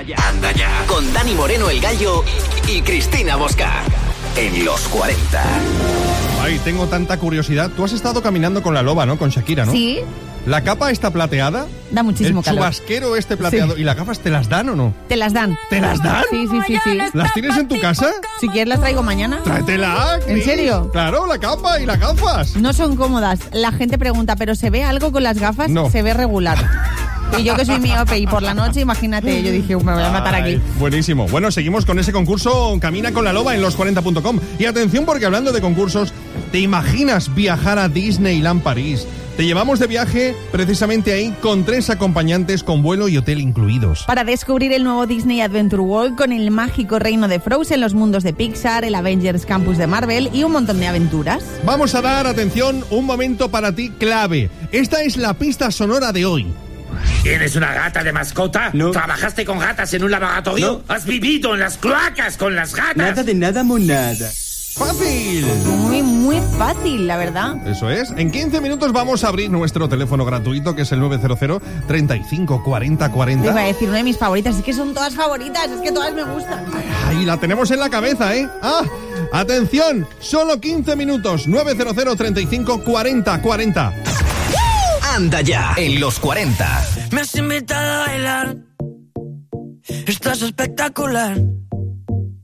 Anda ya. Con Dani Moreno el Gallo y Cristina Bosca. En los 40. Ay, tengo tanta curiosidad. Tú has estado caminando con la loba, ¿no? Con Shakira, ¿no? Sí. ¿La capa está plateada? Da muchísimo calor. ¿El chubasquero plateado? Sí. ¿Y las gafas te las dan o no? Te las dan. ¿Te las dan? Sí. ¿Las tienes en tu casa? Si quieres las traigo mañana. Tráetela, Cris. ¿En serio? Claro, la capa y las gafas. No son cómodas. La gente pregunta, ¿pero se ve algo con las gafas? No. Se ve regular. Y yo que soy miope y por la noche, imagínate, yo dije, me voy a matar aquí. Buenísimo. Bueno, seguimos con ese concurso Camina con la Loba en los40.com. Y atención, porque hablando de concursos, ¿te imaginas viajar a Disneyland París? Te llevamos de viaje precisamente ahí con 3 acompañantes con vuelo y hotel incluidos. Para descubrir el nuevo Disney Adventure World con el mágico reino de Frozen, los mundos de Pixar, el Avengers Campus de Marvel y un montón de aventuras. Vamos a dar, atención, un momento para ti clave. Esta es la pista sonora de hoy. ¿Tienes una gata de mascota? No. ¿Trabajaste con gatas en un laboratorio? No. ¿Has vivido en las cloacas con las gatas? Nada de nada, monada. ¡Fácil! Muy fácil, la verdad. Eso es. En 15 minutos vamos a abrir nuestro teléfono gratuito, que es el 900 35 40 40. Te iba a decir una de mis favoritas. Es que son todas favoritas, es que todas me gustan. Ahí la tenemos en la cabeza, ¿eh? ¡Ah! ¡Atención! Solo 15 minutos. 900 35 40 40. Anda ya. En los 40. Me has invitado a bailar. Estás espectacular.